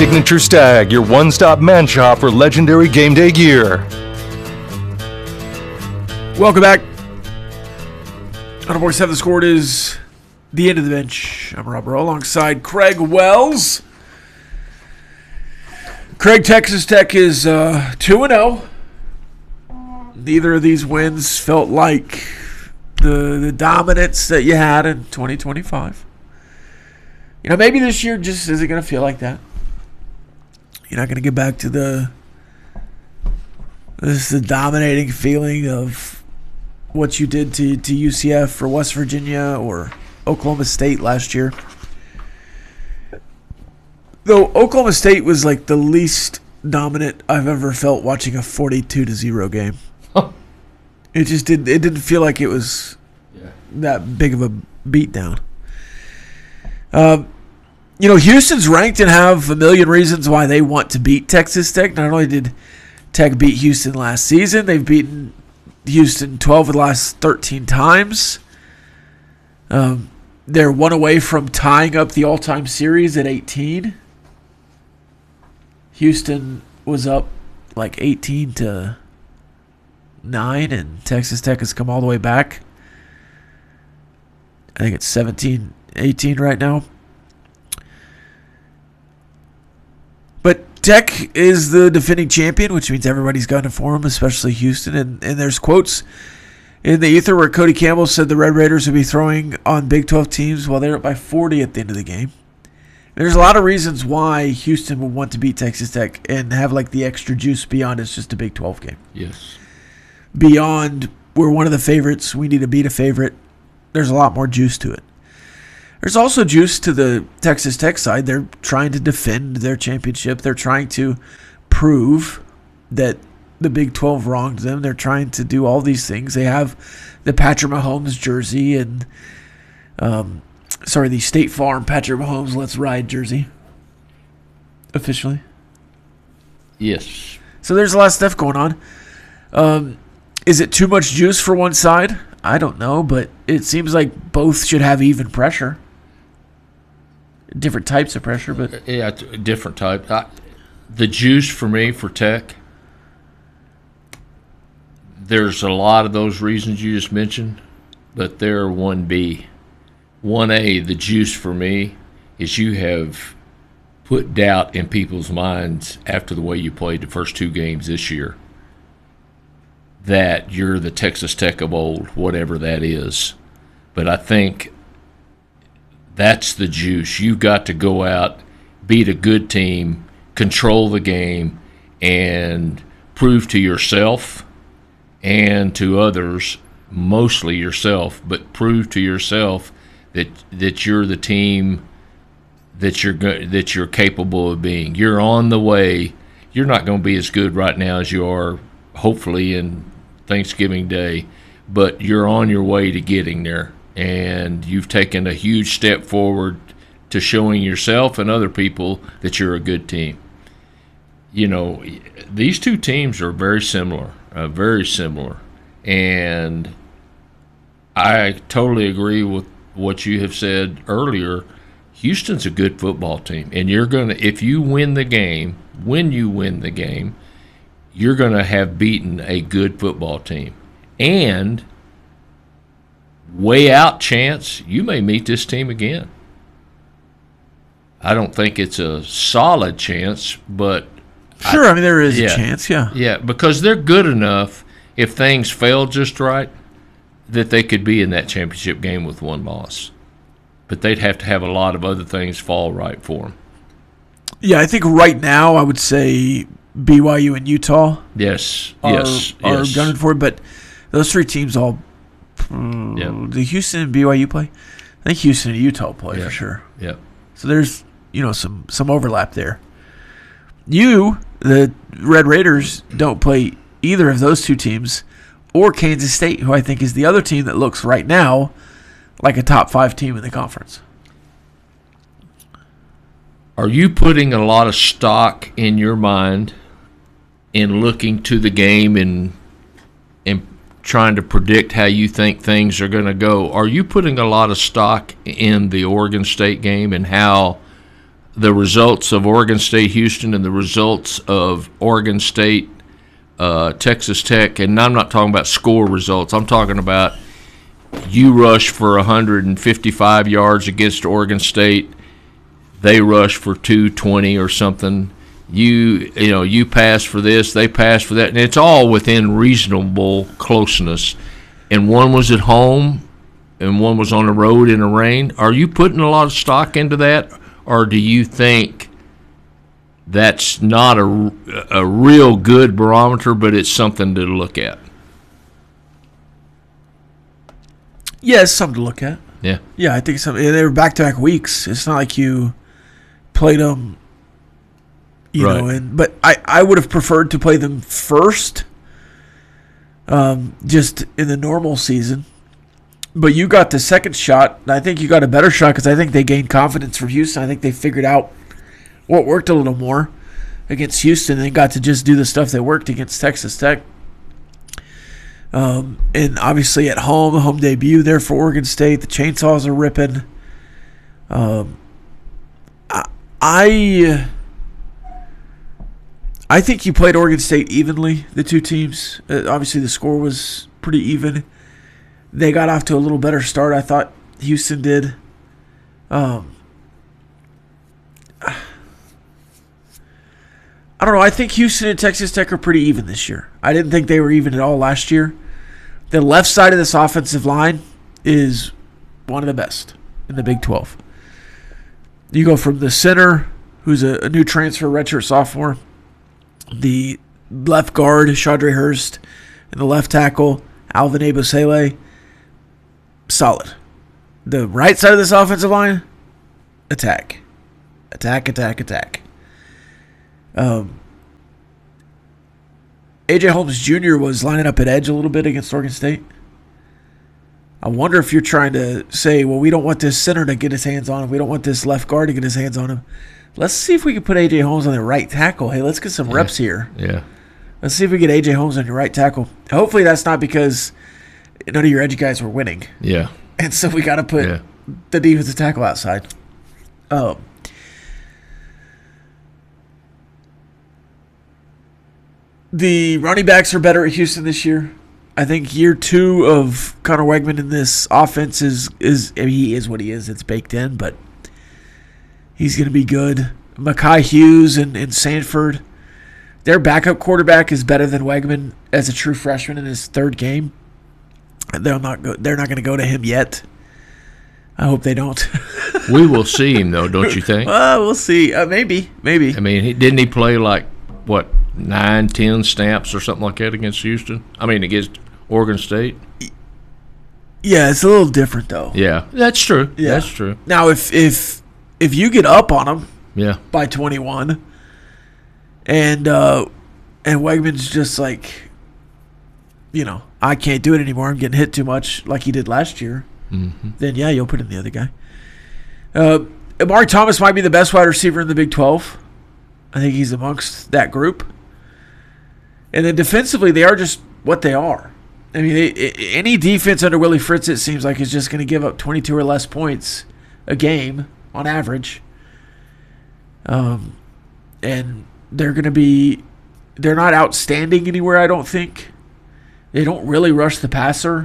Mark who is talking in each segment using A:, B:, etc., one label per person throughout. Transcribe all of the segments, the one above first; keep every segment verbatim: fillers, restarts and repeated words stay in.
A: Signature Stag, your one-stop man shop for legendary game day gear.
B: Welcome back. On Board seven, the score is the end of the bench. I'm Rob Rowe alongside Craig Wells. Craig, Texas Tech is uh, two and oh. Neither of these wins felt like the, the dominance that you had in twenty twenty-five. You know, maybe this year just isn't going to feel like that. You're not going to get back to the this the dominating feeling of what you did to, to U C F or West Virginia or Oklahoma State last year. Though Oklahoma State was like the least dominant I've ever felt watching a forty-two to zero game. It just did. It didn't feel like it was yeah. that big of a beatdown. Um, you know, Houston's ranked and have a million reasons why they want to beat Texas Tech. Not only did Tech beat Houston last season, they've beaten Houston twelve of the last thirteen times. Um, they're one away from tying up the all-time series at eighteen. Houston was up like eighteen to nine, and Texas Tech has come all the way back. I think it's seventeen eighteen right now. But Tech is the defending champion, which means everybody's gunning for them, especially Houston. And, and there's quotes in the ether where Cody Campbell said the Red Raiders would be throwing on Big twelve teams while they're up by forty at the end of the game. There's a lot of reasons why Houston would want to beat Texas Tech and have like the extra juice beyond it's just a Big twelve game.
C: Yes.
B: Beyond we're one of the favorites, we need to beat a favorite. There's a lot more juice to it. There's also juice to the Texas Tech side. They're trying to defend their championship. They're trying to prove that the Big twelve wronged them. They're trying to do all these things. They have the Patrick Mahomes jersey and, um, sorry, the State Farm Patrick Mahomes Let's Ride jersey. Officially.
C: Yes.
B: So there's a lot of stuff going on. Um, is it too much juice for one side? I don't know, but it seems like both should have even pressure. Different types of pressure, but
C: yeah, different type. I, the juice for me for Tech, there's a lot of those reasons you just mentioned, but they're one B. one A, the juice for me is you have put doubt in people's minds after the way you played the first two games this year that you're the Texas Tech of old, whatever that is. But I think that's the juice. You've got to go out, beat a good team, control the game, and prove to yourself and to others, mostly yourself, but prove to yourself that that you're the team that you're go- that you're capable of being. You're on the way. You're not going to be as good right now as you are, hopefully, in Thanksgiving Day, but you're on your way to getting there, and you've taken a huge step forward to showing yourself and other people that you're a good team. You know, these two teams are very similar, uh, very similar, and I totally agree with what you have said earlier. Houston's a good football team, and you're going to, if you win the game, when you win the game, you're going to have beaten a good football team. And way out chance, you may meet this team again. I don't think it's a solid chance, but
B: sure, I, I mean, there is
C: yeah,
B: a chance, yeah.
C: Yeah, because they're good enough, if things fail just right, that they could be in that championship game with one loss. But they'd have to have a lot of other things fall right for them.
B: Yeah, I think right now I would say B Y U and Utah
C: yes,
B: are,
C: yes,
B: are
C: yes.
B: gunning for it, but those three teams all um,
C: yeah.
B: do Houston and B Y U play? I think Houston and Utah play
C: yeah.
B: for sure.
C: Yeah.
B: So there's, you know, some some overlap there. You, the Red Raiders, don't play either of those two teams or Kansas State, who I think is the other team that looks right now like a top five team in the conference.
C: Are you putting a lot of stock in your mind in looking to the game and and trying to predict how you think things are going to go? Are you putting a lot of stock in the Oregon State game and how the results of Oregon State Houston and the results of Oregon State uh, Texas Tech, and I'm not talking about score results. I'm talking about you rush for one hundred fifty-five yards against Oregon State, they rush for two twenty or something. You you know you pass for this, they pass for that, and it's all within reasonable closeness. And one was at home, and one was on the road in the rain. Are you putting a lot of stock into that, or do you think that's not a, a real good barometer, but it's something to look at?
B: Yeah, it's something to look at.
C: Yeah.
B: Yeah, I think some. They were back-to-back weeks. It's not like you played them, you
C: Right.
B: know. And but I, I would have preferred to play them first, um, just in the normal season. But you got the second shot, and I think you got a better shot because I think they gained confidence from Houston. I think they figured out what worked a little more against Houston and got to just do the stuff that worked against Texas Tech. Um, and obviously at home, home debut there for Oregon State. The chainsaws are ripping. Um, I, I, I think you played Oregon State evenly, the two teams. Uh, obviously the score was pretty even. They got off to a little better start, I thought Houston did. Um, I don't know. I think Houston and Texas Tech are pretty even this year. I didn't think they were even at all last year. The left side of this offensive line is one of the best in the Big twelve. You go from the center, who's a, a new transfer, redshirt sophomore, the left guard, Shadre Hurst, and the left tackle, Alvin Ebosele, solid. The right side of this offensive line, attack. Attack, attack, attack. Um, A J Holmes Junior was lining up at edge a little bit against Oregon State. I wonder if you're trying to say, well, we don't want this center to get his hands on him. We don't want this left guard to get his hands on him. Let's see if we can put A J Holmes on the right tackle. Hey, let's get some
C: Yeah.
B: reps here.
C: Yeah.
B: Let's see if we get A J Holmes on your right tackle. Hopefully that's not because none of your edge guys were winning.
C: Yeah.
B: And so we got to put
C: Yeah.
B: the defensive tackle outside. Um, the running backs are better at Houston this year. I think year two of Connor Wegman in this offense is, is I mean, he is what he is. It's baked in, but he's going to be good. Mekhi Hughes and, and Sanford, their backup quarterback is better than Wegman as a true freshman in his third game. They're not go, they're not going to go to him yet. I hope they don't.
C: We will see him, though, don't you think?
B: Well, we'll see. Uh, maybe, maybe.
C: I mean, he, didn't he play like, what, nine, ten snaps or something like that against Houston? I mean, against Oregon State?
B: Yeah, it's a little different though.
C: Yeah, that's true.
B: Yeah.
C: That's true.
B: Now, if if if you get up on them
C: Yeah.
B: by twenty-one, and uh, and Wegman's just like, you know, I can't do it anymore. I'm getting hit too much, like he did last year.
C: Mm-hmm.
B: Then yeah, you'll put in the other guy. Uh, Amari Thomas might be the best wide receiver in the Big twelve. I think he's amongst that group. And then defensively, they are just what they are. I mean, they, any defense under Willie Fritz, it seems like, is just going to give up twenty-two or less points a game on average. Um, and they're going to be, they're not outstanding anywhere, I don't think. They don't really rush the passer.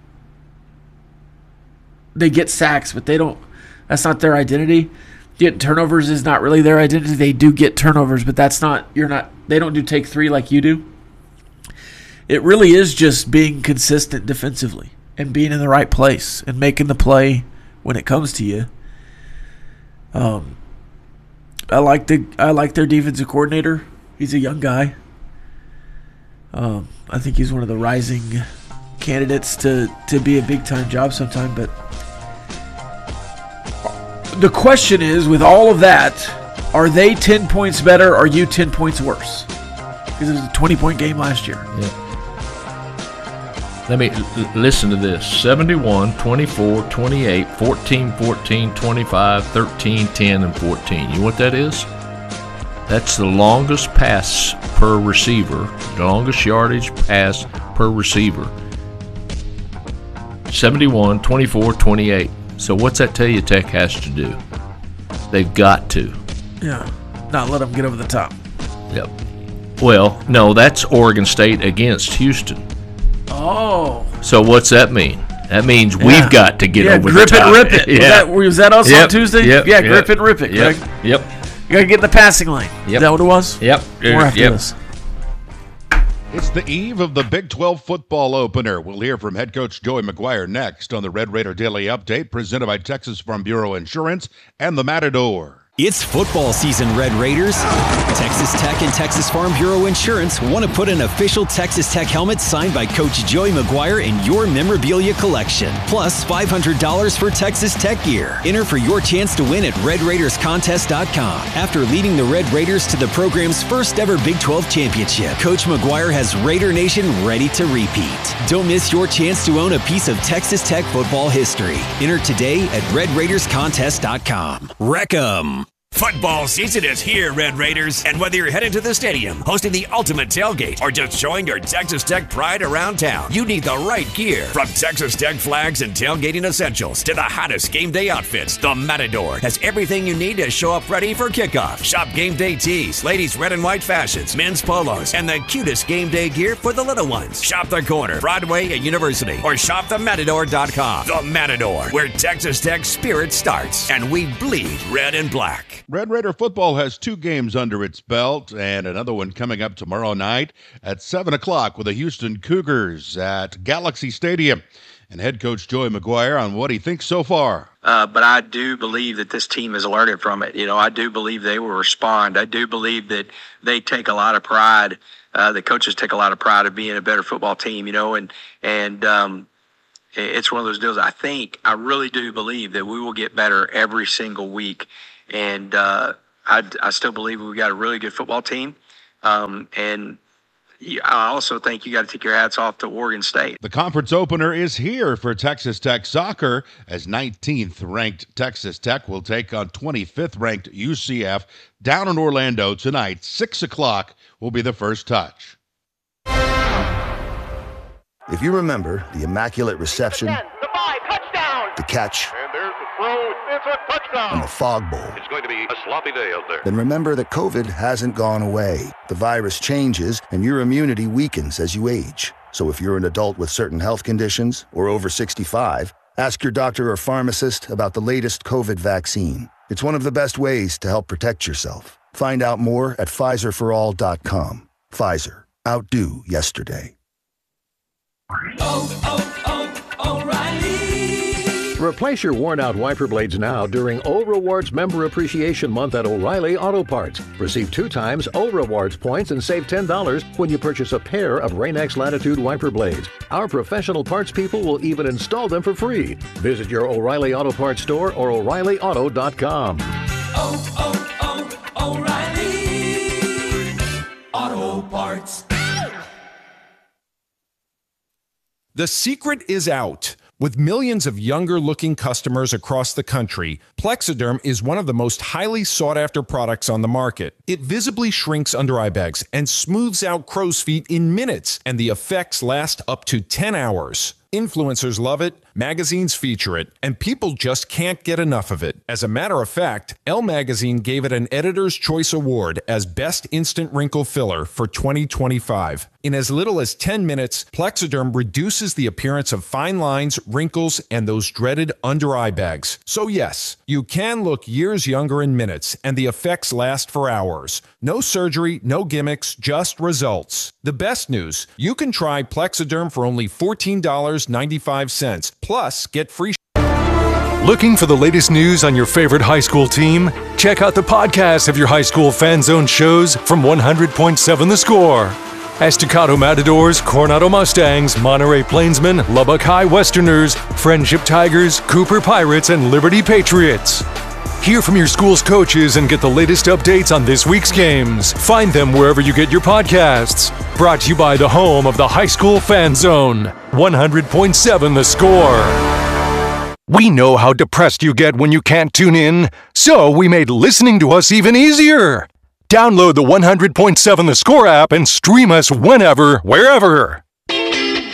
B: They get sacks, but they don't, that's not their identity. Getting turnovers is not really their identity. They do get turnovers, but that's not, you're not, they don't do take three like you do. It really is just being consistent defensively and being in the right place and making the play when it comes to you. Um, I like the I like their defensive coordinator. He's a young guy. Um, I think he's one of the rising candidates to, to be a big time job sometime. But the question is, with all of that, are they ten points better? Or are you ten points worse? Because it was a twenty point game last year.
C: Yeah. Let me l- listen to this. seventy-one, twenty-four, twenty-eight, fourteen, fourteen, twenty-five, thirteen, ten, and fourteen. You know what that is? That's the longest pass per receiver, the longest yardage pass per receiver. seventy-one, twenty-four, twenty-eight. So what's that tell you Tech has to do? They've got to.
B: Yeah. Not let them get over the top.
C: Yep. Well, no, that's Oregon State against Houston.
B: Oh.
C: So what's that mean? That means
B: Yeah.
C: we've got to get
B: yeah,
C: over
B: grip
C: the top.
B: it, rip it.
C: Yeah.
B: Was, that, was that also
C: Yep.
B: on Tuesday?
C: Yep.
B: Yeah,
C: Yep.
B: grip it, rip it.
C: Yep.
B: Greg.
C: Yep.
B: You got to get in the passing lane.
C: Yep.
B: Is that what it was?
C: Yep.
B: More after
C: Yep.
B: this.
D: It's the eve of the Big twelve football opener. We'll hear from head coach Joey McGuire next on the Red Raider Daily Update presented by Texas Farm Bureau Insurance and the Matador.
E: It's football season, Red Raiders. Texas Tech and Texas Farm Bureau Insurance want to put an official Texas Tech helmet signed by Coach Joey McGuire in your memorabilia collection. Plus five hundred dollars for Texas Tech gear. Enter for your chance to win at red raiders contest dot com. After leading the Red Raiders to the program's first ever Big twelve championship, Coach McGuire has Raider Nation ready to repeat. Don't miss your chance to own a piece of Texas Tech football history. Enter today at red raiders contest dot com. Wreck 'em.
F: Football season is here, Red Raiders, and whether you're heading to the stadium, hosting the ultimate tailgate, or just showing your Texas Tech pride around town, you need the right gear. From Texas Tech flags and tailgating essentials to the hottest game day outfits, the Matador has everything you need to show up ready for kickoff. Shop game day tees, ladies' red and white fashions, men's polos, and the cutest game day gear for the little ones. Shop the corner, Broadway and University, or shop the matador dot com. The Matador, where Texas Tech spirit starts, and we bleed red and black.
D: Red Raider football has two games under its belt and another one coming up tomorrow night at seven o'clock with the Houston Cougars at Galaxy Stadium. And head coach Joey McGuire on what he thinks so far.
G: Uh, but I do believe that this team has learned from it. You know, I do believe they will respond. I do believe that they take a lot of pride. Uh, the coaches take a lot of pride of being a better football team, you know, and, and, um, it's one of those deals. I think, I really do believe that we will get better every single week. And uh, I, I still believe we've got a really good football team. Um, and I also think you got to take your hats off to Oregon State.
D: The conference opener is here for Texas Tech soccer as nineteenth ranked Texas Tech will take on twenty-fifth ranked U C F down in Orlando tonight. Six o'clock will be the first touch.
H: If you remember the immaculate reception,
I: the five, touchdown,
H: the catch,
I: and there's the throw, it's a touchdown.
H: and the fog bowl,
I: It's going to be a sloppy day out there.
H: then remember that COVID hasn't gone away. The virus changes, and your immunity weakens as you age. So if you're an adult with certain health conditions or over sixty-five, ask your doctor or pharmacist about the latest COVID vaccine. It's one of the best ways to help protect yourself. Find out more at Pfizer for all dot com. Pfizer. Outdo yesterday.
J: Oh, oh, oh, O'Reilly.
K: Replace your worn-out wiper blades now during O Rewards Member Appreciation Month at O'Reilly Auto Parts. Receive two times O Rewards points and save ten dollars when you purchase a pair of Rain-X Latitude wiper blades. Our professional parts people will even install them for free. Visit your O'Reilly Auto Parts store or O'Reilly Auto dot com.
J: Oh, oh, oh, O'Reilly Auto Parts.
L: The secret is out. With millions of younger-looking customers across the country, Plexiderm is one of the most highly sought-after products on the market. It visibly shrinks under eye bags and smooths out crow's feet in minutes, and the effects last up to ten hours. Influencers love it, magazines feature it, and people just can't get enough of it. As a matter of fact, Elle Magazine gave it an Editor's Choice Award as Best Instant Wrinkle Filler for twenty twenty-five. In as little as ten minutes, Plexiderm reduces the appearance of fine lines, wrinkles, and those dreaded under-eye bags. So yes, you can look years younger in minutes, and the effects last for hours. No surgery, no gimmicks, just results. The best news, you can try Plexiderm for only fourteen dollars and ninety-five cents. Plus, get free.
A: Looking for the latest news on your favorite high school team? Check out the podcast of your high school fan zone shows from one hundred point seven The Score. Estacado Matadors, Coronado Mustangs, Monterey Plainsmen, Lubbock High Westerners, Friendship Tigers, Cooper Pirates, and Liberty Patriots. Hear from your school's coaches and get the latest updates on this week's games. Find them wherever you get your podcasts. Brought to you by the home of the high school fan zone, one hundred point seven The Score. We know how depressed you get when you can't tune in, so we made listening to us even easier. Download the one hundred point seven The Score app and stream us whenever, wherever.